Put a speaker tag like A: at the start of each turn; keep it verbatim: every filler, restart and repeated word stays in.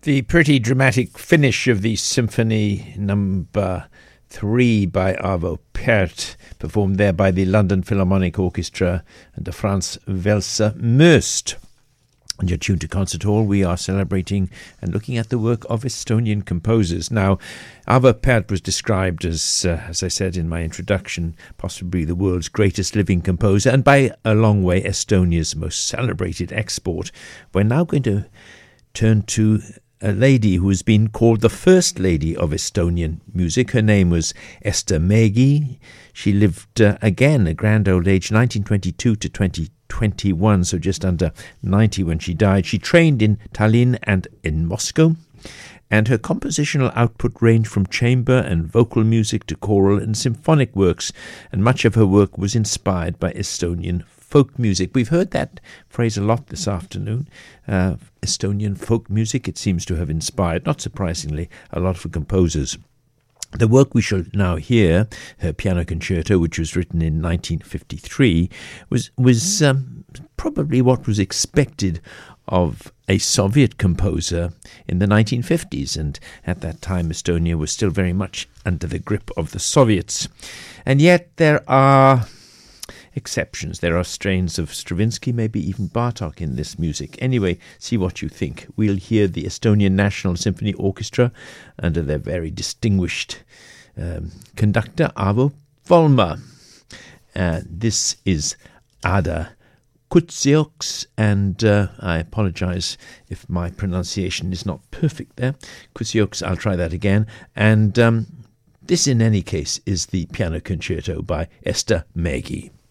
A: The pretty dramatic finish of the Symphony Number Three by Arvo Pärt, performed there by the London Philharmonic Orchestra under Frans Welser Möst. And you're tuned to Concert Hall. We are celebrating and looking at the work of Estonian composers. Now, Arvo Pärt was described as, uh, as I said in my introduction, possibly the world's greatest living composer, and by a long way Estonia's most celebrated export. We're now going to turn to a lady who has been called the first lady of Estonian music. Her name was Ester Mägi. She lived uh, again a grand old age, nineteen twenty-two to twenty twenty-one, so just under ninety when she died. She trained in Tallinn and in Moscow, and her compositional output ranged from chamber and vocal music to choral and symphonic works, and much of her work was inspired by Estonian folk music. We've heard that phrase a lot this afternoon. Uh, Estonian folk music, it seems to have inspired, not surprisingly, a lot of composers. The work we shall now hear, her piano concerto, which was written in nineteen fifty-three, was was um, probably what was expected of a Soviet composer in the nineteen fifties, and at that time Estonia was still very much under the grip of the Soviets. And yet there are exceptions. There are strains of Stravinsky, maybe even Bartok in this music. Anyway, see what you think. We'll hear the Estonian National Symphony Orchestra under their very distinguished um, conductor, Arvo Volmer. Uh, this is Ada Kutsioks, and uh, I apologize if my pronunciation is not perfect there. Kutsioks, I'll try that again. And um, this, in any case, is the piano concerto by Ester Mägi.